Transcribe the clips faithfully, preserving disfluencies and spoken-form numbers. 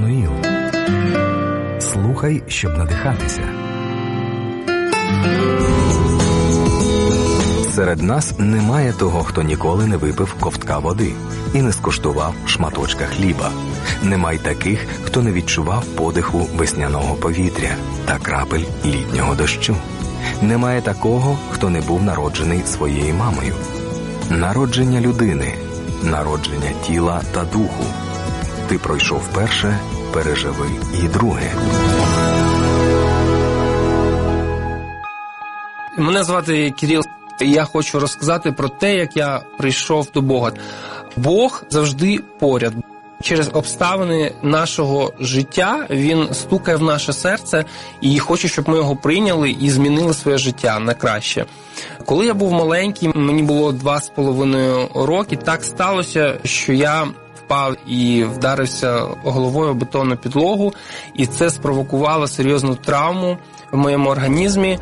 Еммануїл. Слухай, щоб надихатися. Серед нас немає того, хто ніколи не випив ковтка води і не скуштував шматочка хліба. Немає таких, хто не відчував подиху весняного повітря та крапель літнього дощу. Немає такого, хто не був народжений своєю мамою. Народження людини, народження тіла та духу. Ти пройшов перше, переживи і друге. Мене звати Кирил. Я хочу розказати про те, як я прийшов до Бога. Бог завжди поряд. Через обставини нашого життя Він стукає в наше серце і хоче, щоб ми його прийняли і змінили своє життя на краще. Коли я був маленький, мені було два з половиною роки, так сталося, що я впав і вдарився головою об бетонну підлогу, і це спровокувало серйозну травму в моєму організмі.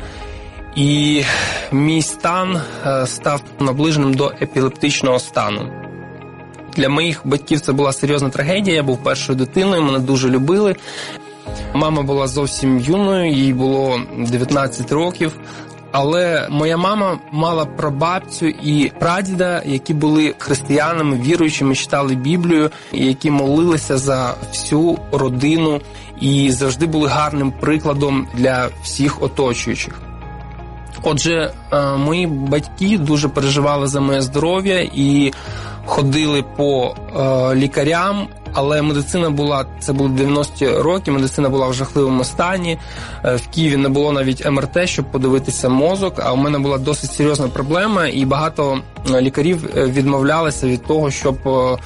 І мій стан став наближеним до епілептичного стану. Для моїх батьків це була серйозна трагедія, я був першою дитиною, мене дуже любили. Мама була зовсім юною, їй було дев'ятнадцять років. Але моя мама мала прабабцю і прадіда, які були християнами, віруючими, читали Біблію, які молилися за всю родину і завжди були гарним прикладом для всіх оточуючих. Отже, мої батьки дуже переживали за моє здоров'я і ходили по лікарям, але медицина була, це були дев'яності роки, медицина була в жахливому стані. В Києві не було навіть ем ер те, щоб подивитися мозок, а у мене була досить серйозна проблема, і багато лікарів відмовлялися від того, щоб,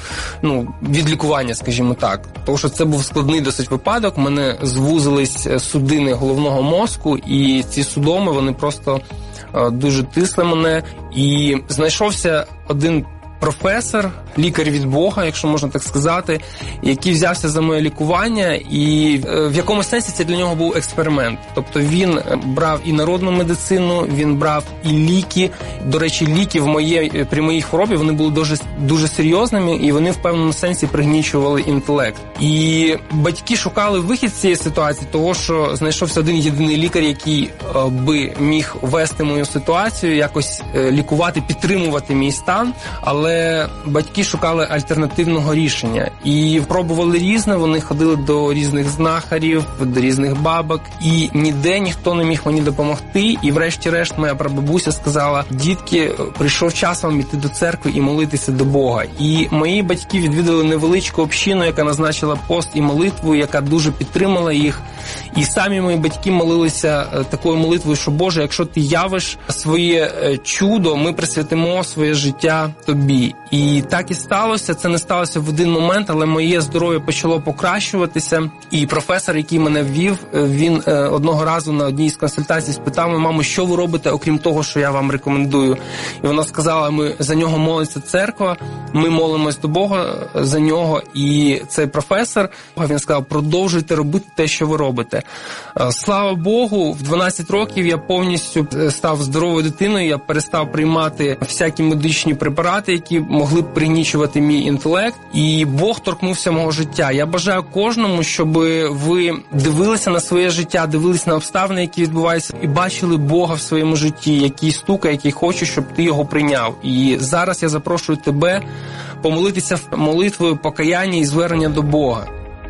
ну, від лікування, скажімо так. Тому що це був складний досить випадок, у мене звузились судини головного мозку, і ці судоми, вони просто дуже тисли мене. І знайшовся один професор, лікар від Бога, якщо можна так сказати, який взявся за моє лікування, і в якомусь сенсі це для нього був експеримент. Тобто він брав і народну медицину, він брав і ліки. До речі, ліки в моє, при моїй хворобі, вони були дуже, дуже серйозними, і вони в певному сенсі пригнічували інтелект. І батьки шукали вихід з цієї ситуації, того, що знайшовся один єдиний лікар, який би міг вести мою ситуацію, якось лікувати, підтримувати мій стан, але Але батьки шукали альтернативного рішення і пробували різне, вони ходили до різних знахарів, до різних бабок, і ніде ніхто не міг мені допомогти. І врешті-решт моя прабабуся сказала: дітки, прийшов час вам іти до церкви і молитися до Бога. І мої батьки відвідали невеличку общину, яка назначила пост і молитву, яка дуже підтримала їх. І самі мої батьки молилися такою молитвою, що Боже, якщо ти явиш своє чудо, ми присвятимо своє життя тобі. І так і сталося. Це не сталося в один момент, але моє здоров'я почало покращуватися. І професор, який мене ввів, він одного разу на одній з консультацій спитав: мамо, що ви робите, окрім того, що я вам рекомендую? І вона сказала: ми за нього молиться церква, ми молимось до Бога за нього. І цей професор, він сказав: продовжуйте робити те, що ви робите. Слава Богу, в дванадцять років я повністю став здоровою дитиною, я перестав приймати всякі медичні препарати, які могли б пригнічувати мій інтелект, і Бог торкнувся мого життя. Я бажаю кожному, щоб ви дивилися на своє життя, дивилися на обставини, які відбуваються, і бачили Бога в своєму житті, який стукає, який хоче, щоб ти його прийняв. І зараз я запрошую тебе помолитися молитвою покаяння і звернення до Бога.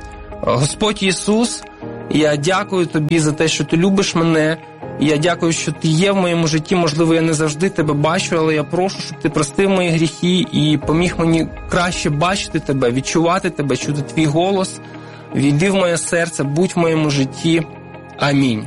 Господь Ісус, я дякую Тобі за те, що Ти любиш мене. Я дякую, що Ти є в моєму житті. Можливо, я не завжди Тебе бачу, але я прошу, щоб Ти простив мої гріхи і поміг мені краще бачити Тебе, відчувати Тебе, чути Твій голос. Війди в моє серце, будь в моєму житті. Амінь.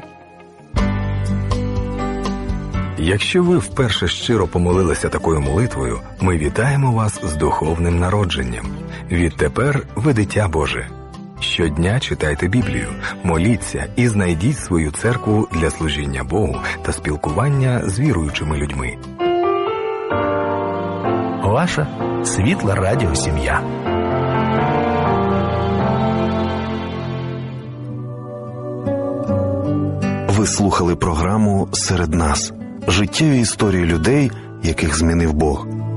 Якщо ви вперше щиро помолилися такою молитвою, ми вітаємо вас з духовним народженням. Відтепер ви дитя Боже. Щодня читайте Біблію, моліться і знайдіть свою церкву для служіння Богу та спілкування з віруючими людьми. Ваша світла радіосім'я. Ви слухали програму «Серед нас» – життєві історії людей, яких змінив Бог.